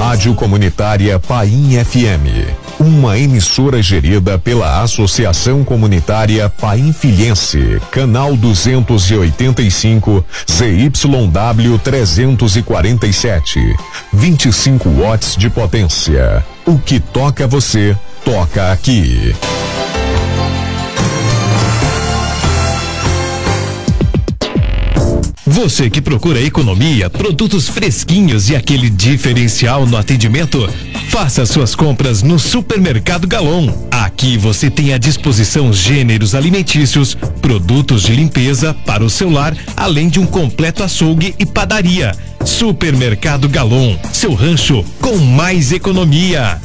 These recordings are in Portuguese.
Rádio Comunitária Paim FM, uma emissora gerida pela Associação Comunitária Painfilhense, canal 285, ZYW 347, 25 watts de potência. O que toca você, toca aqui. Você que procura economia, produtos fresquinhos e aquele diferencial no atendimento, faça suas compras no Supermercado Galon. Aqui você tem à disposição gêneros alimentícios, produtos de limpeza para o seu lar, além de um completo açougue e padaria. Supermercado Galon, seu rancho com mais economia.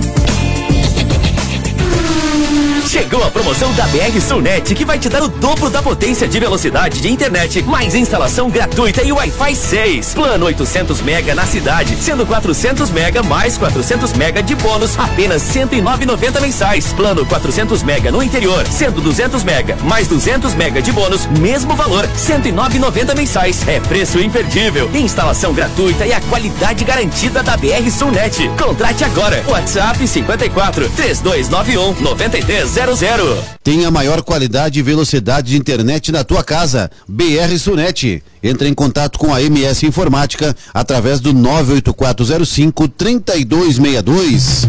Chegou a promoção da BR Sulnet, que vai te dar o dobro da potência de velocidade de internet, mais instalação gratuita e Wi-Fi 6. Plano 800 mega na cidade, sendo 400 mega mais 400 mega de bônus, apenas R$ 109,90 mensais. Plano 400 mega no interior, sendo 200 mega mais 200 mega de bônus, mesmo valor, R$ 109,90 mensais. É preço imperdível, instalação gratuita e a qualidade garantida da BR Sulnet. Contrate agora. WhatsApp 54 3291 9300. Tem a maior qualidade e velocidade de internet na tua casa. BR Sulnet. Entre em contato com a MS Informática através do 98405-3262.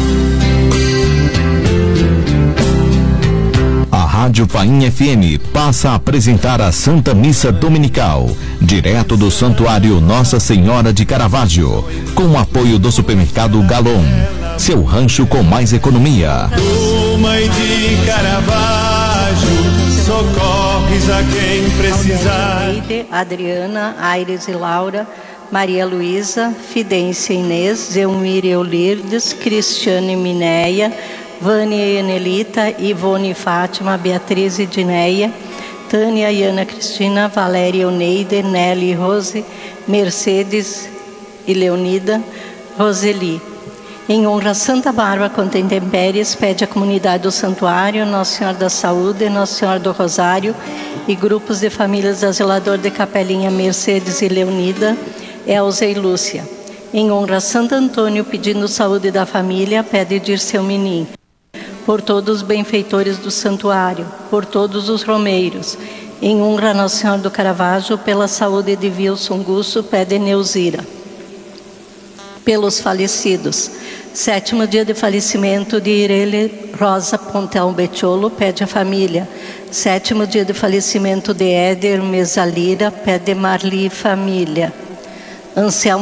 A Rádio Paim FM passa a apresentar a Santa Missa Dominical, direto do Santuário Nossa Senhora de Caravaggio, com o apoio do Supermercado Galon, seu rancho com mais economia. Mãe de Caravaggio, socorres a quem precisar. Adriana, Aires e Laura, Maria Luísa, Fidência Inês, Zelmir e Eulirdes, Cristiane e Minéia, Vânia e Anelita, Ivone e Fátima, Beatriz e Dineia, Tânia e Ana Cristina, Valéria e Euneide, Nelly e Rose, Mercedes e Leonida, Roseli. Em honra a Santa Bárbara contra intempéries, pede a comunidade do Santuário, Nossa Senhora da Saúde, Nossa Senhora do Rosário e grupos de famílias da Zelador de Capelinha, Mercedes e Leonida, Elza e Lúcia. Em honra a Santo Antônio, pedindo saúde da família, pede Dirceu Menin. Por todos os benfeitores do Santuário, por todos os romeiros. Em honra a Nossa Senhora do Caravaggio, pela saúde de Wilson Gusso, pede Neuzira. Pelos falecidos. 7º dia de falecimento de Irene Rosa Pontel Bettiolo, pede a família. 7º dia de falecimento de Éder Mesalira, pede Marli e família. Anselmo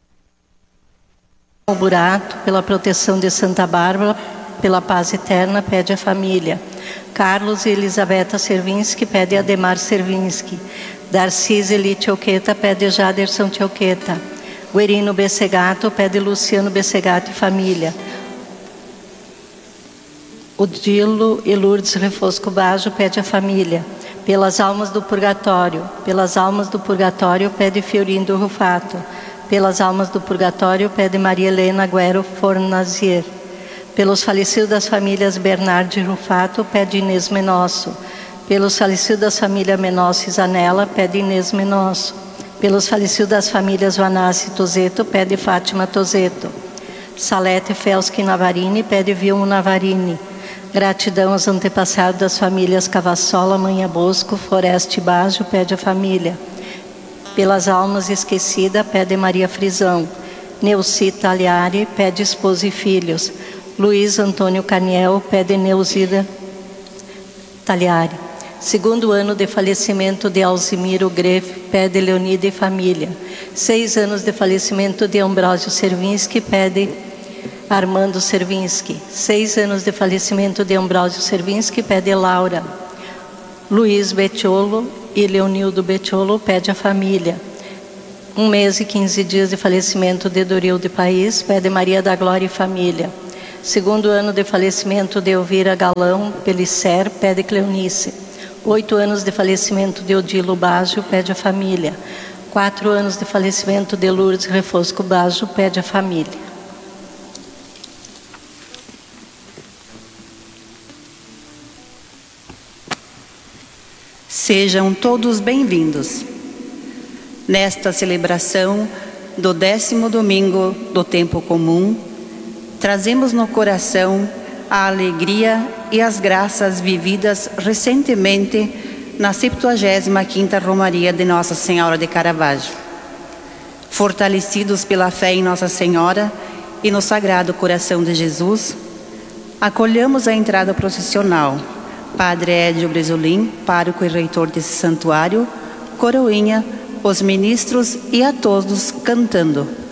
Burato, pela proteção de Santa Bárbara, pela paz eterna, pede a família. Carlos e Elisabetta Servinski, pede Ademar Servinski. Darcísio Eli Tioqueta, pede Jaderson Tioqueta. Guerino Bessegato, pede Luciano Bessegato e família. Odilo e Lourdes Refosco Bajo, pede a família. Pelas almas do purgatório, pede Fiorindo Rufato. Pelas almas do purgatório, pede Maria Helena Guero Fornazier. Pelos falecidos das famílias Bernardo e Rufato, pede Inês Menosso. Pelos falecidos das famílias Menosso e Zanella, pede Inês Menosso. Pelos falecidos das famílias Vanassi e Tozeto, pede Fátima Tozeto. Salete Felski Navarini, pede Vilmo Navarini. Gratidão aos antepassados das famílias Cavassola, Manha Bosco, Foreste Bajo, pede a família. Pelas almas esquecidas, pede Maria Frisão. Neuci Taliari, pede esposa e filhos. Luiz Antônio Caniel, pede Neuzida Taliari. 2º ano de falecimento de Alzimiro Grefe, pede Leonida e família. 6 anos de falecimento de Ambrósio Servinski, pede Armando Servinski. 6 anos de falecimento de Ambrósio Servinski, pede Laura. Luiz Bettiolo e Leonildo Bettiolo, pede a família. 1 mês e 15 dias de falecimento de Doril de País, pede Maria da Glória e família. 2º ano de falecimento de Elvira Galão Pelisser, pede Cleonice. 8 anos de falecimento de Odilo Baggio, pede a família. 4 anos de falecimento de Lourdes Refosco Baggio, pede a família. Sejam todos bem-vindos. Nesta celebração, do 10º domingo do tempo comum, trazemos no coração a alegria e as graças vividas recentemente na 75ª Romaria de Nossa Senhora de Caravaggio. Fortalecidos pela fé em Nossa Senhora e no Sagrado Coração de Jesus, acolhemos a entrada processional. Padre Edio Bresolim, pároco e reitor desse santuário, coroinha, os ministros e a todos cantando.